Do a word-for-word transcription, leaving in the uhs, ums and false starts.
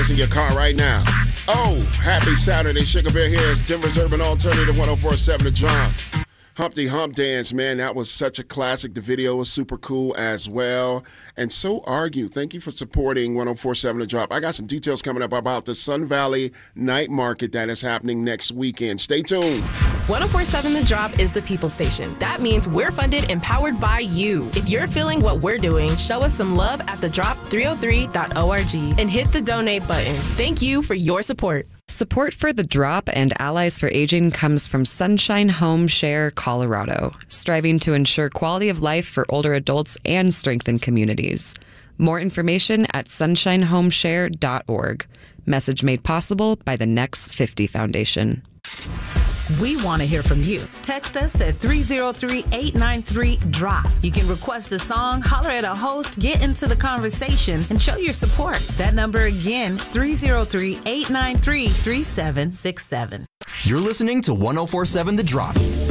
this in your car right now. Oh, happy Saturday. Sugar Bear here. It's Denver's Urban Alternative one oh four point seven The Drop. Humpty Hump Dance, man, that was such a classic. The video was super cool as well. And so Argue, thank you for supporting one oh four point seven The Drop. I got some details coming up about the Sun Valley Night Market that is happening next weekend. Stay tuned. one oh four point seven The Drop is the people station. That means we're funded and powered by you. If you're feeling what we're doing, show us some love at the drop three oh three dot org and hit the donate button. Thank you for your support. Support for The Drop and Allies for Aging comes from Sunshine Home Share Colorado, striving to ensure quality of life for older adults and strengthen communities. More information at sunshine home share dot org. Message made possible by the Next fifty Foundation. We want to hear from you. Text us at three oh three, eight nine three, D R O P. You can request a song, holler at a host, get into the conversation, and show your support. That number again, three oh three, eight nine three, three seven six seven. You're listening to one oh four point seven The Drop.